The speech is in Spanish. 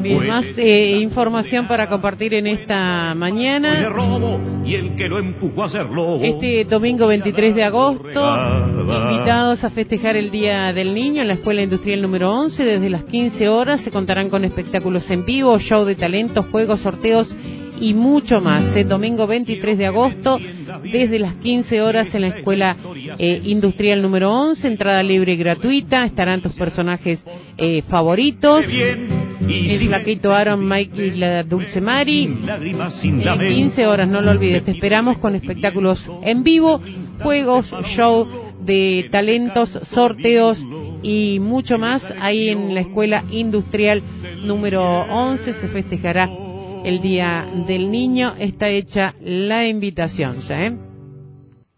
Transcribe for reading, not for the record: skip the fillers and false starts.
Bien, más información para compartir en esta mañana. Este domingo 23 de agosto, invitados a festejar el Día del Niño en la Escuela Industrial número 11, desde las 15 horas se contarán con espectáculos en vivo, show de talentos, juegos, sorteos y mucho más. Domingo 23 de agosto, desde las 15 horas en la Escuela Industrial número 11, entrada libre y gratuita, estarán tus personajes favoritos, el Flaquito Aaron, Mike y la Dulce Mari. 15 horas, no lo olvides, te esperamos con espectáculos en vivo, juegos, show de talentos, sorteos y mucho más. Ahí en la Escuela Industrial número 11 se festejará el Día del Niño. Está hecha la invitación ya,